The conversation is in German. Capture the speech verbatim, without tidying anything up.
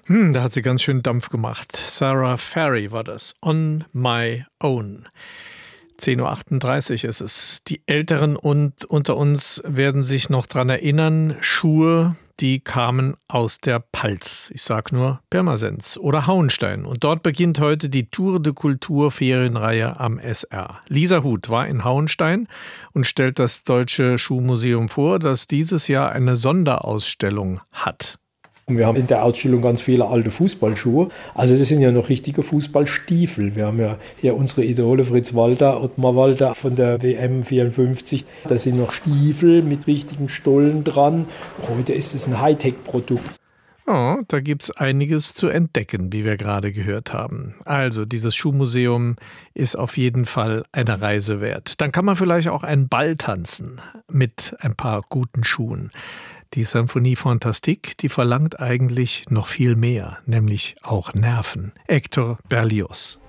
Hm, da hat sie ganz schön Dampf gemacht. Sarah Ferry war das. On My Own. zehn Uhr achtunddreißig ist es. Die Älteren und unter uns werden sich noch dran erinnern, Schuhe, die kamen aus der Palz. Ich sag nur Pirmasens oder Hauenstein. Und dort beginnt heute die Tour de Kultur Ferienreihe am S R. Lisa Huth war in Hauenstein und stellt das Deutsche Schuhmuseum vor, das dieses Jahr eine Sonderausstellung hat. Wir haben in der Ausstellung ganz viele alte Fußballschuhe. Also das sind ja noch richtige Fußballstiefel. Wir haben ja hier unsere Idole Fritz Walter, Ottmar Walter von der W M vierundfünfzig. Da sind noch Stiefel mit richtigen Stollen dran. Heute ist es ein Hightech-Produkt. Oh, da gibt's einiges zu entdecken, wie wir gerade gehört haben. Also, dieses Schuhmuseum ist auf jeden Fall eine Reise wert. Dann kann man vielleicht auch einen Ball tanzen mit ein paar guten Schuhen. Die Symphonie Fantastique, die verlangt eigentlich noch viel mehr, nämlich auch Nerven. Hector Berlioz.